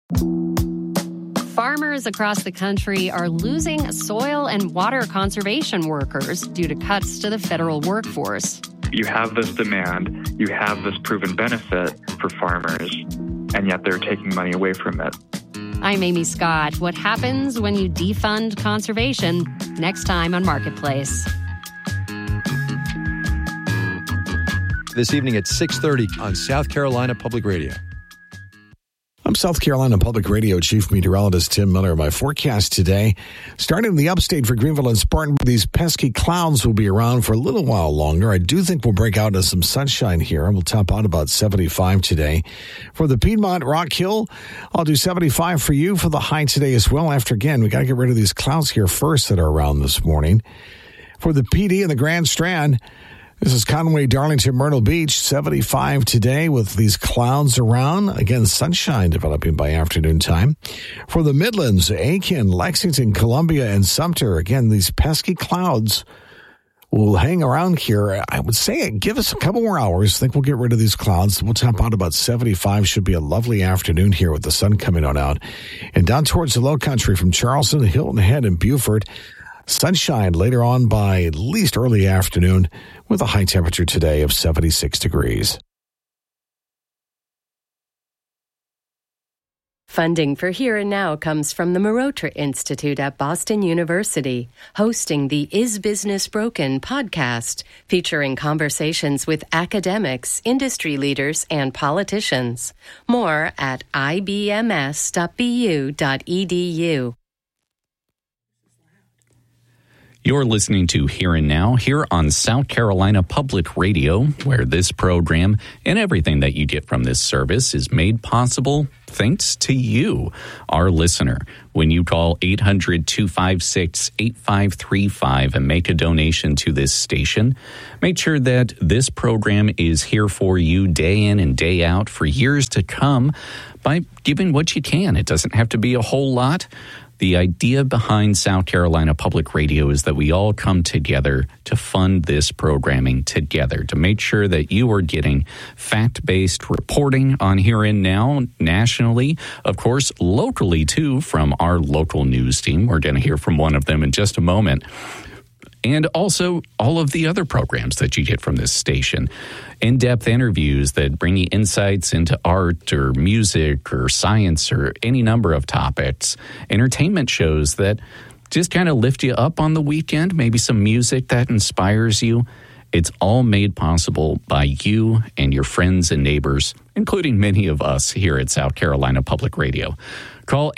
Farmers across the country are losing soil and water conservation workers due to cuts to the federal workforce. You have this demand, you have this proven benefit for farmers, and yet they're taking money away from it. I'm Amy Scott. What happens when you defund conservation? Next time on Marketplace. This evening at 6:30 on South Carolina Public Radio. I'm South Carolina Public Radio Chief Meteorologist Tim Miller. My forecast today, starting in the upstate for Greenville and Spartanburg, these pesky clouds will be around for a little while longer. I do think we'll break out into some sunshine here, and we'll top out about 75 today. For the Piedmont, Rock Hill, I'll do 75 for you for the high today as well. After, again, we got to get rid of these clouds here first that are around this morning. For the PD and the Grand Strand, this is Conway, Darlington, Myrtle Beach, 75 today with these clouds around. Again, sunshine developing by afternoon time. For the Midlands, Aiken, Lexington, Columbia, and Sumter, again, these pesky clouds will hang around here. I would say give us a couple more hours. I think we'll get rid of these clouds. We'll top out about 75. Should be a lovely afternoon here with the sun coming on out. And down towards the low country from Charleston, Hilton Head, and Beaufort, sunshine later on by at least early afternoon with a high temperature today of 76 degrees. Funding for Here and Now comes from the Marotra Institute at Boston University, hosting the Is Business Broken podcast, featuring conversations with academics, industry leaders, and politicians. More at ibms.bu.edu. You're listening to Here and Now here on South Carolina Public Radio, where this program and everything that you get from this service is made possible thanks to you, our listener. When you call 800-256-8535 and make a donation to this station, make sure that this program is here for you day in and day out for years to come by giving what you can. It doesn't have to be a whole lot. The idea behind South Carolina Public Radio is that we all come together to fund this programming together, to make sure that you are getting fact-based reporting on Here and Now nationally, of course, locally, too, from our local news team. We're going to hear from one of them in just a moment. And also all of the other programs that you get from this station. In-depth interviews that bring you insights into art or music or science or any number of topics. Entertainment shows that just kind of lift you up on the weekend. Maybe some music that inspires you. It's all made possible by you and your friends and neighbors, including many of us here at South Carolina Public Radio. Call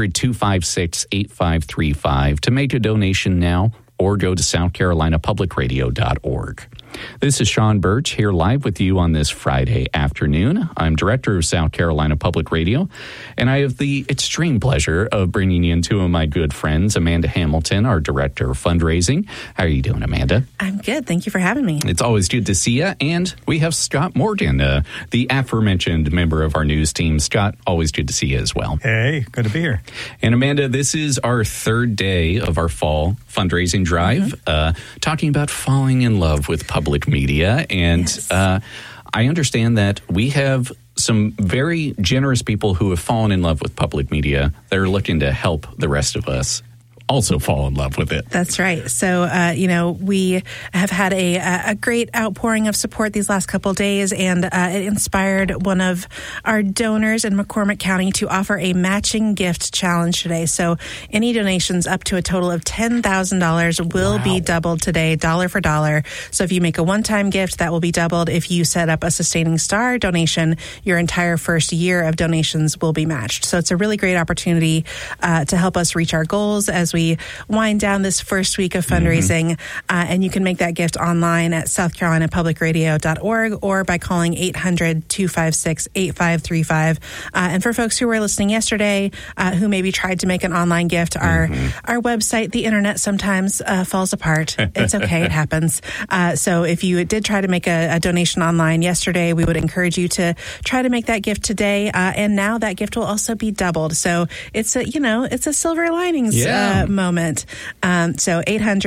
800-256-8535 to make a donation now, or go to southcarolinapublicradio.org. This is Sean Birch here live with you on this Friday afternoon. I'm director of South Carolina Public Radio, and I have the extreme pleasure of bringing in two of my good friends, Amanda Hamilton, our director of fundraising. How are you doing, Amanda? I'm good. Thank you for having me. It's always good to see you. And we have Scott Morgan, the aforementioned member of our news team. Scott, always good to see you as well. Hey, good to be here. And Amanda, this is our third day of our fall fundraising drive, talking about falling in love with public media. And yes. I understand that we have some very generous people who have fallen in love with public media that are looking to help the rest of us also fall in love with it. That's right. So, we have had a great outpouring of support these last couple of days, and it inspired one of our donors in McCormick County to offer a matching gift challenge today. So any donations up to a total of $10,000 will be doubled today, dollar for dollar. So if you make a one-time gift, that will be doubled. If you set up a Sustaining Star donation, your entire first year of donations will be matched. So it's a really great opportunity to help us reach our goals as we wind down this first week of fundraising. And you can make that gift online at southcarolinapublicradio.org or by calling 800-256-8535. And for folks who were listening yesterday, who maybe tried to make an online gift, our website, the internet sometimes falls apart. It's okay. It happens. So if you did try to make a donation online yesterday, we would encourage you to try to make that gift today. And now that gift will also be doubled. So it's a silver linings moment. So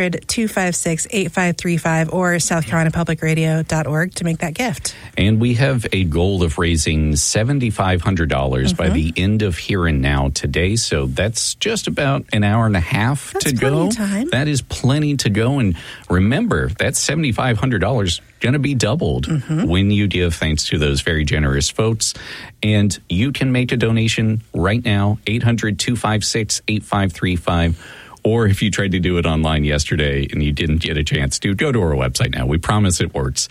800-256-8535 or southcarolinapublicradio.org to make that gift. And we have a goal of raising $7,500 by the end of Here and Now today. So that's just about an hour and a half to go. Time. That is plenty to go. And remember, that $7,500 going to be doubled when you give, thanks to those very generous folks. And you can make a donation right now, 800-256-8535. Or if you tried to do it online yesterday and you didn't get a chance to, go to our website now. We promise it works.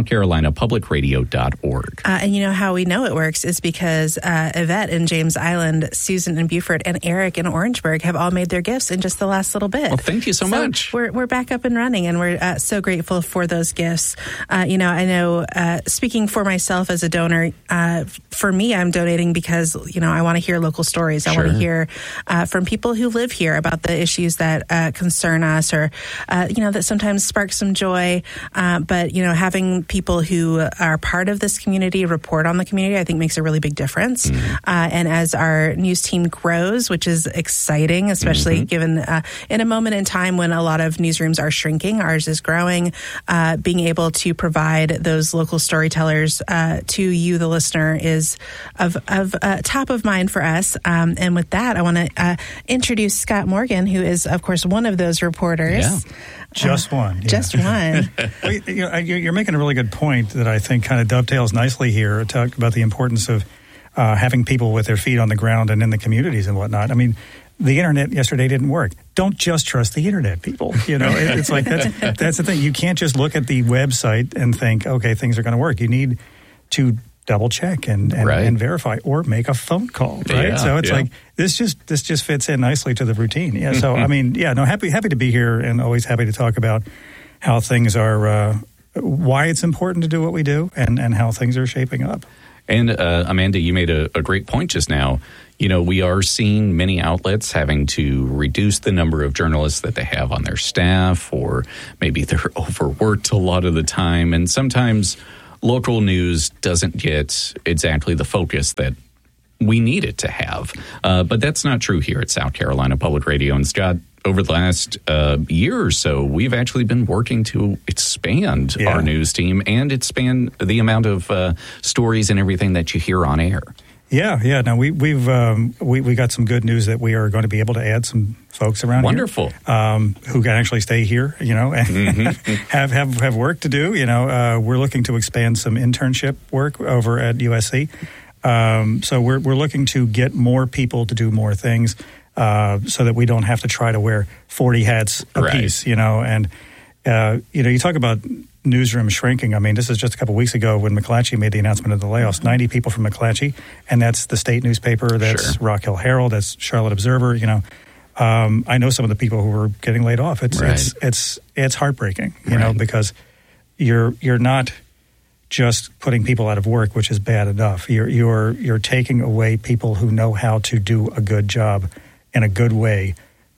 SouthCarolinaPublicRadio.org. And you know how we know it works is because Yvette in James Island, Susan in Beaufort, and Eric in Orangeburg have all made their gifts in just the last little bit. Well, thank you so much. We're back up and running, and we're so grateful for those gifts. I know, speaking for myself as a donor, for me, I'm donating because, I want to hear local stories. I want to hear from people who live here about the issues that concern us or, that sometimes spark some joy. But, having people who are part of this community report on the community, I think makes a really big difference. And as our news team grows, which is exciting, especially given in a moment in time when a lot of newsrooms are shrinking, ours is growing, being able to provide those local storytellers to you, the listener, is of top of mind for us. And with that, I want to introduce Scott Morgan, who is, of course, one of those reporters. Yeah. Just one. Yeah. Just one. Well, you're making a really good point that I think kind of dovetails nicely here. Talk about the importance of having people with their feet on the ground and in the communities and whatnot. I mean, the internet yesterday didn't work. Don't just trust the internet, people. It's like that's the thing. You can't just look at the website and think, okay, things are going to work. You need to double check and verify or make a phone call, right? Yeah, so it's like this just fits in nicely to the routine. Yeah. So I mean, happy to be here and always happy to talk about how things are, why it's important to do what we do, and how things are shaping up. And Amanda, you made a great point just now. We are seeing many outlets having to reduce the number of journalists that they have on their staff, or maybe they're overworked a lot of the time, and sometimes local news doesn't get exactly the focus that we need it to have. But that's not true here at South Carolina Public Radio. And Scott, over the last year or so, we've actually been working to expand our news team and expand the amount of stories and everything that you hear on air. Yeah. Now we got some good news that we are going to be able to add some folks around Wonderful. Here, who can actually stay here, and have work to do. We're looking to expand some internship work over at USC. So we're looking to get more people to do more things, so that we don't have to try to wear 40 hats a piece. You talk about newsroom shrinking. I mean, this is just a couple of weeks ago when McClatchy made the announcement of the layoffs. 90 people from McClatchy, and that's the state newspaper. That's Rock Hill Herald. That's Charlotte Observer. I know some of the people who were getting laid off. It's heartbreaking. Because you're not just putting people out of work, which is bad enough. You're taking away people who know how to do a good job in a good way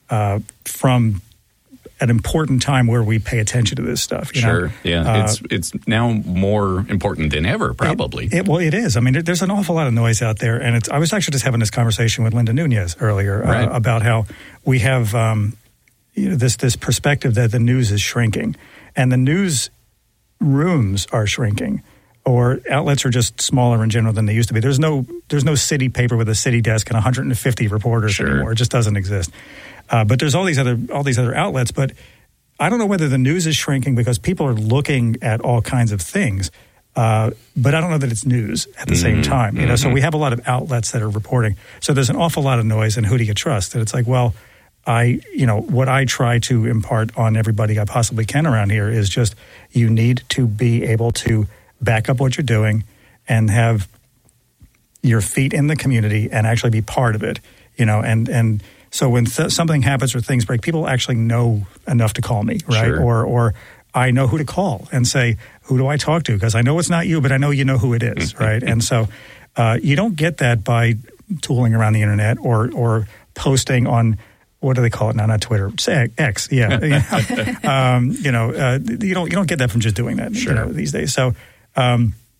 from an important time where we pay attention to this stuff. Sure. It's now more important than ever, probably. It is. I mean, there's an awful lot of noise out there, and I was actually just having this conversation with Linda Nunez earlier about how we have this perspective that the news is shrinking, and the news rooms are shrinking, or outlets are just smaller in general than they used to be. There's no city paper with a city desk and 150 reporters anymore. It just doesn't exist. But there's all these other outlets. But I don't know whether the news is shrinking because people are looking at all kinds of things. But I don't know that it's news at the same time. So we have a lot of outlets that are reporting. So there's an awful lot of noise, and who do you trust? And it's like, well, what I try to impart on everybody I possibly can around here is just you need to be able to back up what you're doing and have your feet in the community and actually be part of it. And so when something happens or things break, people actually know enough to call me, right? Sure. Or I know who to call and say, who do I talk to? Because I know it's not you, but I know you know who it is, right? And so you don't get that by tooling around the internet or posting on, what do they call it now? Not Twitter, X. Yeah, you don't get that from just doing that these days. So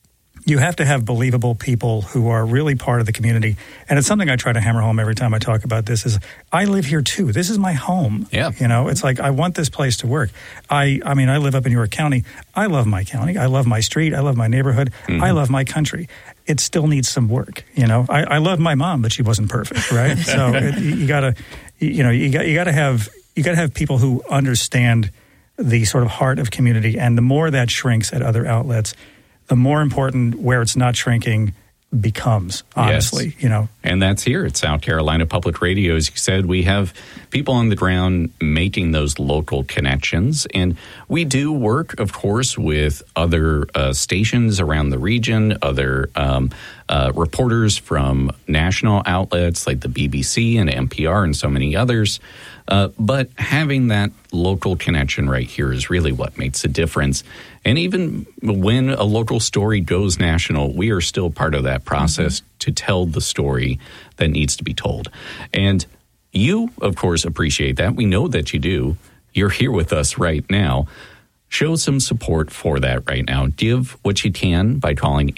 you have to have believable people who are really part of the community. And it's something I try to hammer home every time I talk about this is I live here too. This is my home. Yeah. It's like I want this place to work. I live up in York County. I love my county. I love my street. I love my neighborhood. Mm-hmm. I love my country. It still needs some work. I love my mom, but she wasn't perfect, right? So you got to have people who understand the sort of heart of community. And the more that shrinks at other outlets, the more important where it's not shrinking becomes, honestly, yes. And that's here at South Carolina Public Radio. As you said, we have people on the ground making those local connections. And we do work, of course, with other stations around the region, other reporters from national outlets like the BBC and NPR and so many others. But having that local connection right here is really what makes a difference. And even when a local story goes national, we are still part of that process to tell the story that needs to be told. And you, of course, appreciate that. We know that you do. You're here with us right now. Show some support for that right now. Give what you can by calling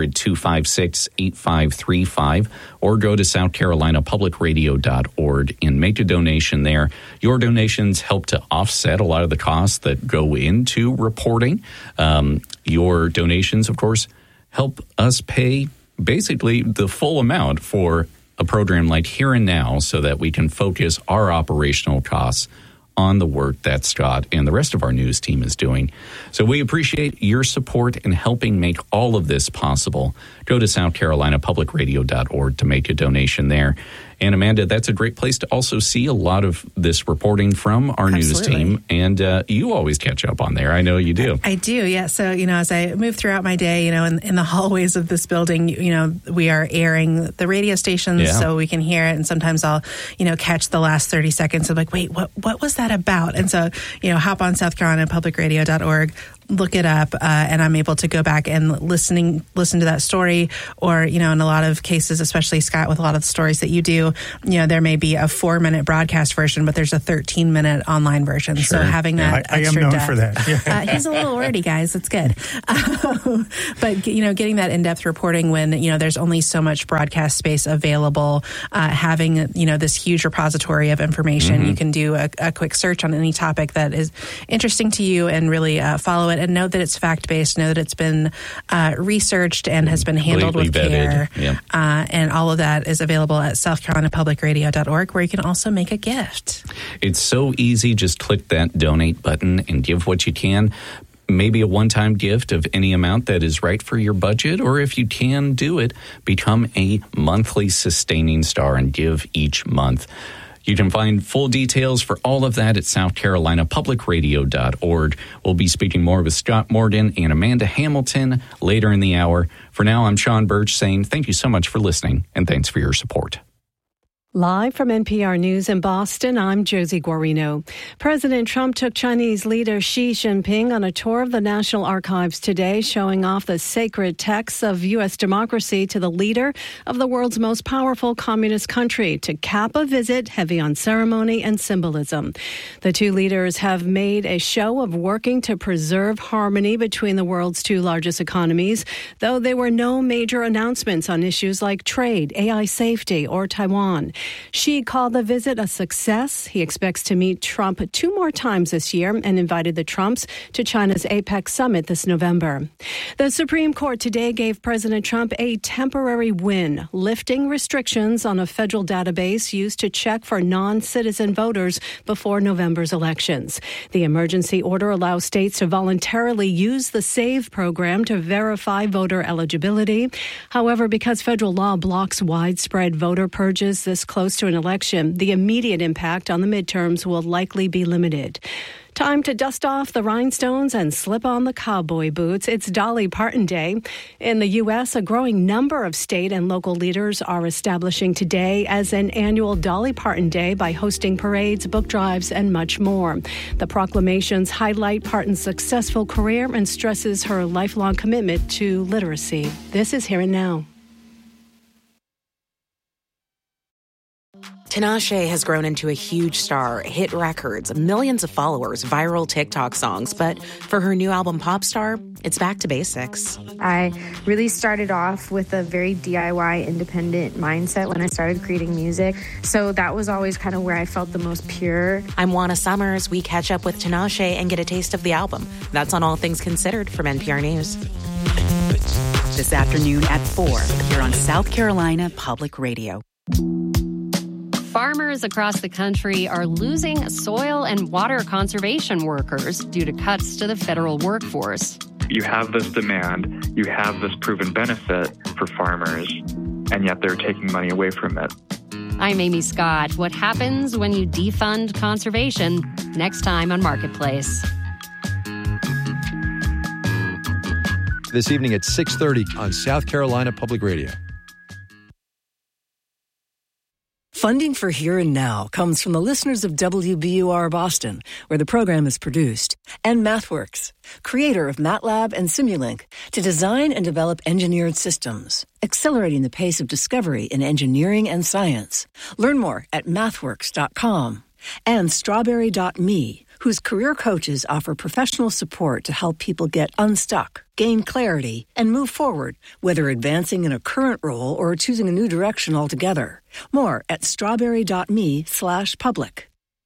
800-256-8535 or go to southcarolinapublicradio.org and make a donation there. Your donations help to offset a lot of the costs that go into reporting. Your donations, of course, help us pay basically the full amount for a program like Here and Now so that we can focus our operational costs on the work that Scott and the rest of our news team is doing. So we appreciate your support in helping make all of this possible. Go to southcarolinapublicradio.org to make a donation there. And Amanda, that's a great place to also see a lot of this reporting from our news team. And you always catch up on there. I know you do. I do, yeah. So, as I move throughout my day, in the hallways of this building, we are airing the radio stations so we can hear it. And sometimes I'll, catch the last 30 seconds of like, wait, what was that about? And so, hop on southcarolinapublicradio.org, look it up, and I'm able to go back and listen to that story. Or, in a lot of cases, especially Scott, with a lot of the stories that you do, there may be a 4-minute broadcast version, but there's a 13-minute online version. Sure. So having that extra I am known depth, for that. Yeah. He's a little wordy, guys. It's good. But, getting that in-depth reporting when, there's only so much broadcast space available, having, this huge repository of information, you can do a quick search on any topic that is interesting to you and really follow it and know that it's fact-based, know that it's been researched and has been handled with care. Yep. And all of that is available at southcarolinapublicradio.org, where you can also make a gift. It's so easy. Just click that donate button and give what you can. Maybe a one-time gift of any amount that is right for your budget, or if you can do it, become a monthly sustaining star and give each month. You can find full details for all of that at southcarolinapublicradio.org. We'll be speaking more with Scott Morgan and Amanda Hamilton later in the hour. For now, I'm Sean Birch saying thank you so much for listening and thanks for your support. Live from NPR News in Boston, I'm Josie Guarino. President Trump took Chinese leader Xi Jinping on a tour of the National Archives today, showing off the sacred texts of U.S. democracy to the leader of the world's most powerful communist country to cap a visit heavy on ceremony and symbolism. The two leaders have made a show of working to preserve harmony between the world's two largest economies, though there were no major announcements on issues like trade, AI safety, or Taiwan. Xi called the visit a success. He expects to meet Trump 2 more times this year and invited the Trumps to China's APEC summit this November. The Supreme Court today gave President Trump a temporary win, lifting restrictions on a federal database used to check for non-citizen voters before November's elections. The emergency order allows states to voluntarily use the SAVE program to verify voter eligibility. However, because federal law blocks widespread voter purges this close to an election, the immediate impact on the midterms will likely be limited. Time to dust off the rhinestones and slip on the cowboy boots. It's Dolly Parton Day. In the U.S., a growing number of state and local leaders are establishing today as an annual Dolly Parton Day by hosting parades, book drives, and much more. The proclamations highlight Parton's successful career and stresses her lifelong commitment to literacy. This is Here and Now. Tinashe has grown into a huge star, hit records, millions of followers, viral TikTok songs. But for her new album, Popstar, it's back to basics. I really started off with a very DIY independent mindset when I started creating music. So that was always kind of where I felt the most pure. I'm Juana Summers. We catch up with Tinashe and get a taste of the album. That's on All Things Considered from NPR News. This afternoon at 4 here on South Carolina Public Radio. Farmers across the country are losing soil and water conservation workers due to cuts to the federal workforce. You have this demand, you have this proven benefit for farmers, and yet they're taking money away from it. I'm Amy Scott. What happens when you defund conservation? Next time on Marketplace. This evening at 6:30 on South Carolina Public Radio. Funding for Here and Now comes from the listeners of WBUR Boston, where the program is produced, and MathWorks, creator of MATLAB and Simulink, to design and develop engineered systems, accelerating the pace of discovery in engineering and science. Learn more at mathworks.com. And Strawberry.me, whose career coaches offer professional support to help people get unstuck, gain clarity, and move forward, whether advancing in a current role or choosing a new direction altogether. More at strawberry.me/public.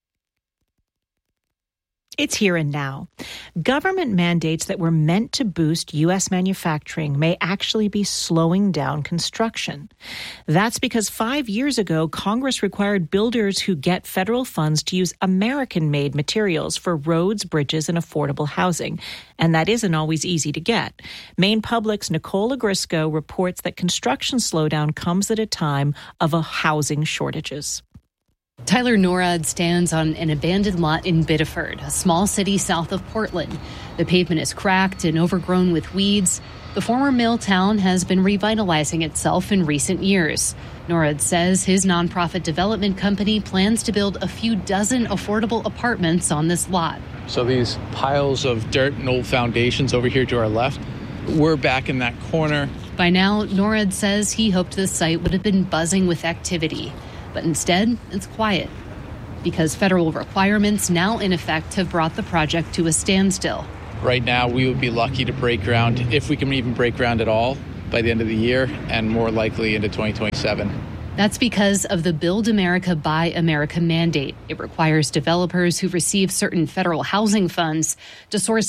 It's here and now. Government mandates that were meant to boost U.S. manufacturing may actually be slowing down construction. That's because 5 years ago, Congress required builders who get federal funds to use American-made materials for roads, bridges, and affordable housing. And that isn't always easy to get. Maine Public's Nicole Agrisco reports that construction slowdown comes at a time of housing shortages. Tyler Norad stands on an abandoned lot in Biddeford, a small city south of Portland. The pavement is cracked and overgrown with weeds. The former mill town has been revitalizing itself in recent years. Norad says his nonprofit development company plans to build a few dozen affordable apartments on this lot. So these piles of dirt and old foundations over here to our left, we're back in that corner. By now, Norad says he hoped the site would have been buzzing with activity. But instead, it's quiet because federal requirements now in effect have brought the project to a standstill. Right now, we would be lucky to break ground, if we can even break ground at all, by the end of the year and more likely into 2027. That's because of the Build America, Buy America mandate. It requires developers who receive certain federal housing funds to source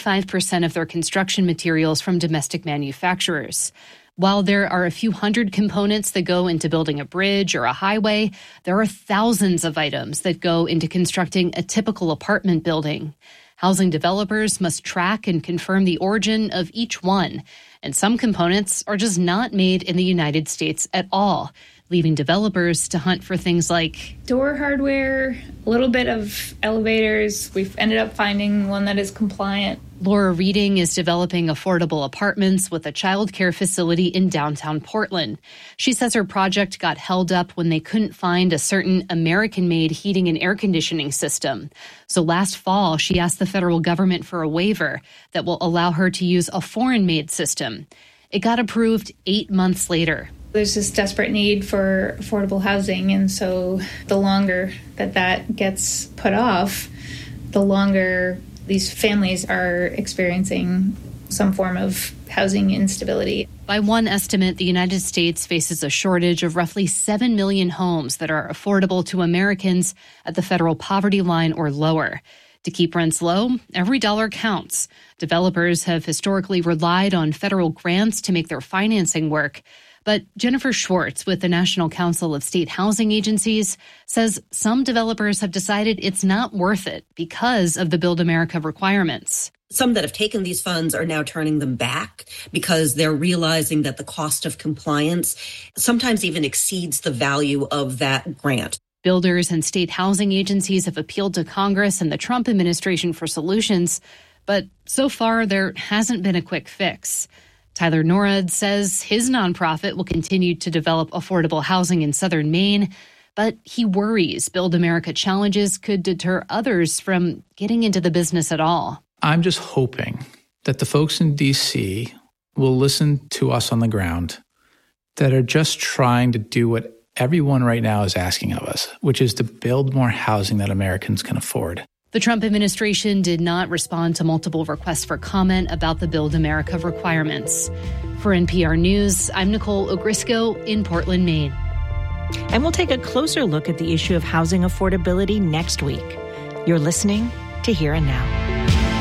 95% of their construction materials from domestic manufacturers. While there are a few hundred components that go into building a bridge or a highway, there are thousands of items that go into constructing a typical apartment building. Housing developers must track and confirm the origin of each one, and some components are just not made in the United States at all, leaving developers to hunt for things like door hardware, a little bit of elevators. We've ended up finding one that is compliant. Laura Reading is developing affordable apartments with a child care facility in downtown Portland. She says her project got held up when they couldn't find a certain American-made heating and air conditioning system. So last fall, she asked the federal government for a waiver that will allow her to use a foreign-made system. It got approved 8 months later. There's this desperate need for affordable housing, and so the longer that gets put off, the longer these families are experiencing some form of housing instability. By one estimate, the United States faces a shortage of roughly 7 million homes that are affordable to Americans at the federal poverty line or lower. To keep rents low, every dollar counts. Developers have historically relied on federal grants to make their financing work. But Jennifer Schwartz with the National Council of State Housing Agencies says some developers have decided it's not worth it because of the Build America requirements. Some that have taken these funds are now turning them back because they're realizing that the cost of compliance sometimes even exceeds the value of that grant. Builders and state housing agencies have appealed to Congress and the Trump administration for solutions, but so far there hasn't been a quick fix. Tyler Norad says his nonprofit will continue to develop affordable housing in southern Maine, but he worries Build America challenges could deter others from getting into the business at all. I'm just hoping that the folks in D.C. will listen to us on the ground that are just trying to do what everyone right now is asking of us, which is to build more housing that Americans can afford. The Trump administration did not respond to multiple requests for comment about the Build America requirements. For NPR News, I'm Nicole Ogrisco in Portland, Maine. And we'll take a closer look at the issue of housing affordability next week. You're listening to Here and Now.